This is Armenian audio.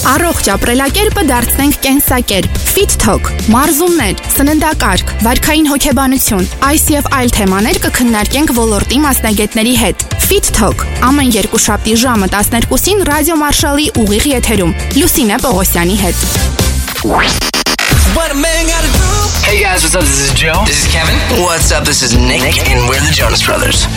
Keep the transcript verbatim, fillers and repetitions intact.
Առողջ ապրելակերպը դարձնենք կենսակերպ։ Fit Talk, մարզումներ, սննդակարգ, վարքային հոգեբանություն, այս եւ այլ թեմաներ կքննարկենք ոլորտի մասնագետների հետ։ Fit Talk ամեն երկուշաբթի ժամը տասներկուսին Ռադիո Մարշալի ուղիղ եթերում Լուսինե Պողոսյանի հետ։ What a man gotta do. Hey guys, what's up? This is Joe. This is Kevin. What's up? This is Nick, and we're the Jonas Brothers.